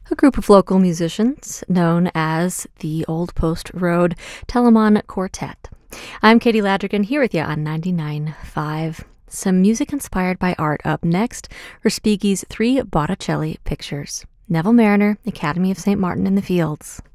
a group of local musicians known as the Old Post Road Telemann Quartet. I'm Katie Ladrigan here with you on 99.5. Some music inspired by art up next are Spiege's three Botticelli pictures. Neville Marriner, Academy of St. Martin in the Fields.